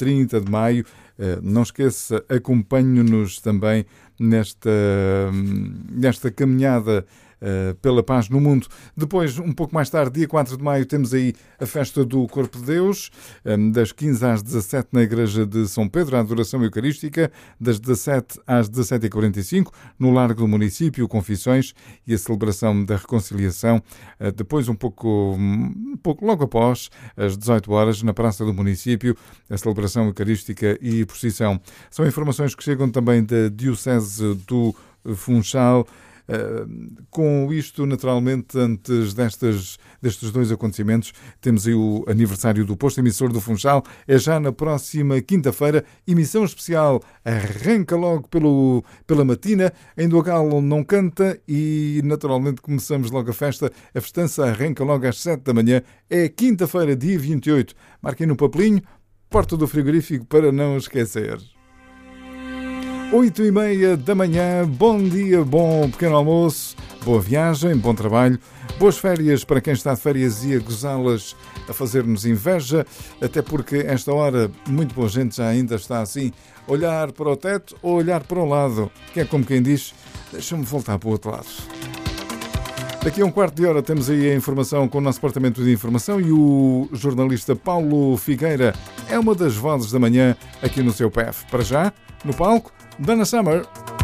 30 de maio. Não esqueça, acompanhe-nos também nesta caminhada pela paz no mundo. Depois, um pouco mais tarde, dia 4 de maio, temos aí a festa do Corpo de Deus, das 15 às 17 na Igreja de São Pedro, a adoração eucarística, das 17 às 17h45, no Largo do Município, confissões e a celebração da reconciliação. Depois, um pouco logo após, às 18 horas, na Praça do Município, a celebração eucarística e procissão. São informações que chegam também da Diocese do Funchal. Com isto, naturalmente, antes destes dois acontecimentos, temos aí o aniversário do posto emissor do Funchal. É já na próxima quinta-feira, emissão especial. Arranca logo pela matina. Ainda o Galo não canta e, naturalmente, começamos logo a festa. A festança arranca logo às 7 da manhã. É quinta-feira, dia 28. Marquem no papelinho, porta do frigorífico para não esquecer. 8h30 da manhã, bom dia, bom pequeno almoço, boa viagem, bom trabalho, boas férias para quem está de férias e a gozá-las, a fazer-nos inveja, até porque esta hora muito boa gente já ainda está assim, olhar para o teto ou olhar para o lado, que é como quem diz, deixa-me voltar para o outro lado. Daqui a um quarto de hora temos aí a informação com o nosso departamento de informação e o jornalista Paulo Figueira é uma das vozes da manhã aqui no seu PF. Para já, no palco, Donna Summer.